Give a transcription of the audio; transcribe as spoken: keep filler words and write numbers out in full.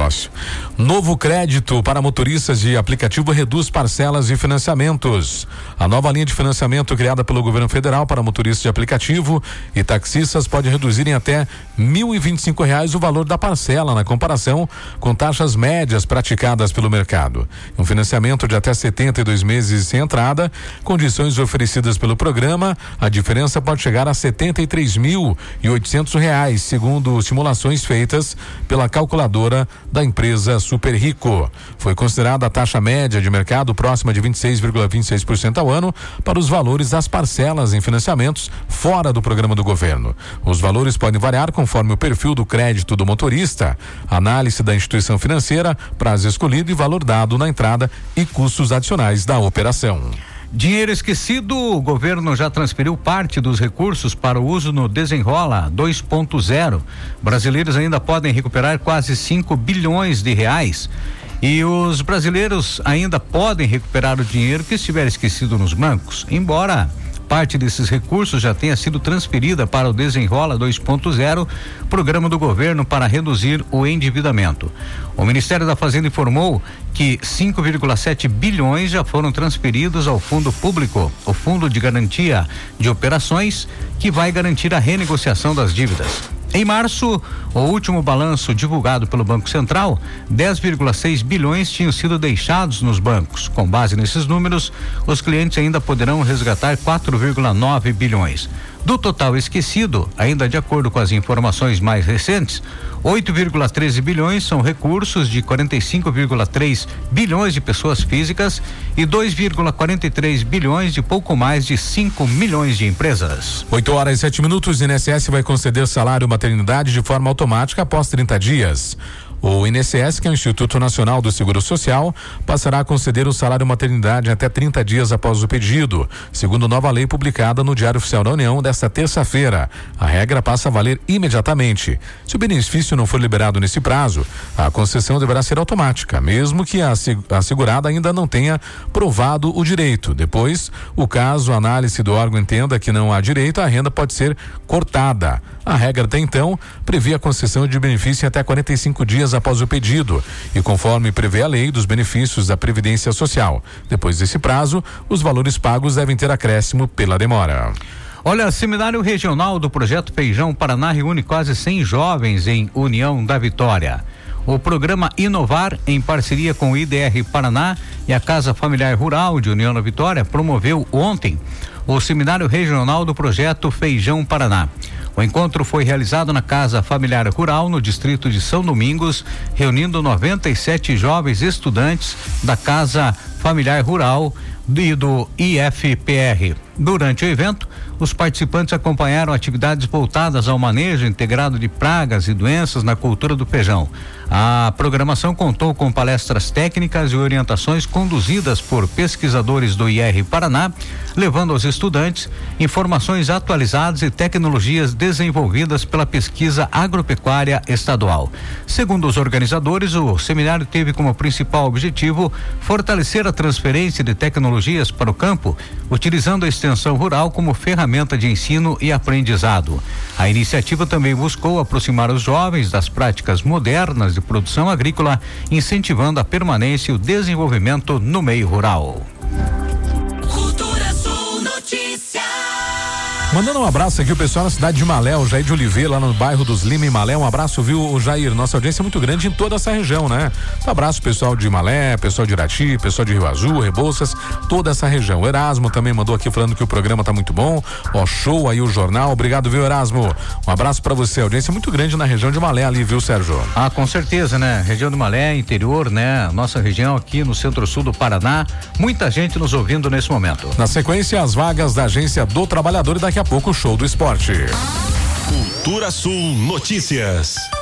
negócio. Novo crédito para motoristas de aplicativo reduz parcelas e financiamentos. A nova linha de financiamento criada pelo governo federal para motoristas de aplicativo e taxistas pode reduzir em até mil e vinte e cinco reais o valor da parcela na comparação com taxas médias praticadas pelo mercado. Um financiamento de até setenta e dois meses sem entrada, condições oferecidas pelo programa, a diferença pode chegar a setenta e três mil e oitocentos reais, segundo simulações feitas pela calculadora da empresa Super Rico. Foi considerada a taxa média de mercado próxima de vinte e seis vírgula vinte e seis por cento ao ano para os valores das parcelas em financiamentos fora do programa do governo. Os valores podem variar conforme o perfil do crédito do motorista, análise da instituição financeira, prazo escolhido e valor dado na entrada e custos adicionais da operação. Dinheiro esquecido, o governo já transferiu parte dos recursos para o uso no Desenrola dois ponto zero. Brasileiros ainda podem recuperar quase cinco bilhões de reais. E os brasileiros ainda podem recuperar o dinheiro que estiver esquecido nos bancos, embora parte desses recursos já tenha sido transferida para o Desenrola dois ponto zero, programa do governo para reduzir o endividamento. O Ministério da Fazenda informou que cinco vírgula sete bilhões já foram transferidos ao Fundo Público, o Fundo de Garantia de Operações, que vai garantir a renegociação das dívidas. Em março, o último balanço divulgado pelo Banco Central, dez vírgula seis bilhões tinham sido deixados nos bancos. Com base nesses números, os clientes ainda poderão resgatar quatro vírgula nove bilhões. Do total esquecido, ainda de acordo com as informações mais recentes, oito vírgula treze bilhões são recursos de quarenta e cinco vírgula três bilhões de pessoas físicas e dois vírgula quarenta e três bilhões de pouco mais de cinco milhões de empresas. oito horas e sete minutos, o I N S S vai conceder salário maternidade de forma automática após trinta dias. O I N S S, que é o Instituto Nacional do Seguro Social, passará a conceder o salário maternidade até trinta dias após o pedido, segundo nova lei publicada no Diário Oficial da União desta terça-feira. A regra passa a valer imediatamente. Se o benefício não for liberado nesse prazo, a concessão deverá ser automática, mesmo que a segurada ainda não tenha provado o direito. Depois, o caso, a análise do órgão entenda que não há direito, a renda pode ser cortada. A regra até então prevê a concessão de benefício em até quarenta e cinco dias após o pedido e conforme prevê a lei dos benefícios da Previdência Social. Depois desse prazo, os valores pagos devem ter acréscimo pela demora. Olha, Seminário Regional do Projeto Feijão Paraná reúne quase cem jovens em União da Vitória. O programa Inovar, em parceria com o I D R Paraná e a Casa Familiar Rural de União da Vitória, promoveu ontem o Seminário Regional do Projeto Feijão Paraná. O encontro foi realizado na Casa Familiar Rural, no distrito de São Domingos, reunindo noventa e sete jovens estudantes da Casa Familiar Rural e do I F P R. Durante o evento, os participantes acompanharam atividades voltadas ao manejo integrado de pragas e doenças na cultura do feijão. A programação contou com palestras técnicas e orientações conduzidas por pesquisadores do I R Paraná, levando aos estudantes informações atualizadas e tecnologias desenvolvidas pela pesquisa agropecuária estadual. Segundo os organizadores, o seminário teve como principal objetivo fortalecer a transferência de tecnologias para o campo, utilizando a extensão rural como ferramenta de ensino e aprendizado. A iniciativa também buscou aproximar os jovens das práticas modernas de produção agrícola, incentivando a permanência e o desenvolvimento no meio rural. Mandando um abraço aqui o pessoal na cidade de Malé, o Jair de Oliveira, lá no bairro dos Lima, em Malé. Um abraço, viu, o Jair? Nossa audiência é muito grande em toda essa região, né? Um abraço pessoal de Malé, pessoal de Irati, pessoal de Rio Azul, Rebouças, toda essa região. O Erasmo também mandou aqui falando que o programa tá muito bom. Ó, show aí o jornal. Obrigado, viu, Erasmo? Um abraço pra você. A audiência é muito grande na região de Malé ali, viu, Sérgio? Ah, com certeza, né? Região de Malé, interior, né? Nossa região aqui no centro-sul do Paraná. Muita gente nos ouvindo nesse momento. Na sequência, as vagas da Agência do Trabalhador e daqui a pouco o show do esporte. Cultura Sul Notícias.